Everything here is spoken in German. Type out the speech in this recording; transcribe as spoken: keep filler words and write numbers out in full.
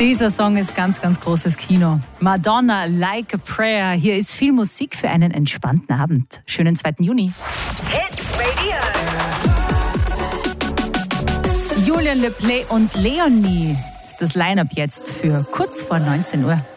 Dieser Song ist ganz, ganz großes Kino. Madonna, Like a Prayer. Hier ist viel Musik für einen entspannten Abend. Schönen zweiten Juni. Hit Radio. Julien Leplayt und Leonie ist das Line-Up jetzt für kurz vor neunzehn Uhr.